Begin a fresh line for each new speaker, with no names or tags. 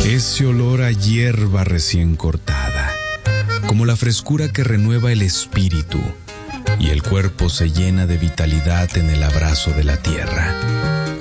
Ese olor a hierba recién cortada, como la frescura que renueva el espíritu y el cuerpo se llena de vitalidad en el abrazo de la tierra.